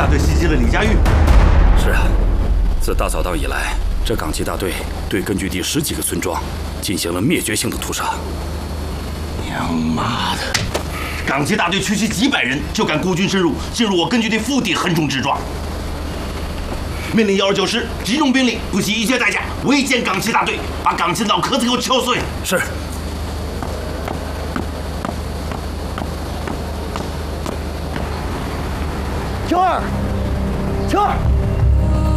大队袭击了李家峪。 是啊，自大扫荡以来，这港七大队对根据地10几个村庄进行了灭绝性的屠杀。 娘妈的！港七大队区区几百人就敢孤军深入，进入我根据地腹地，横冲直撞。命令129师集中兵力，不惜一切代价围歼港七大队，把港七脑壳子给我敲碎。 是。 秋儿，秋儿。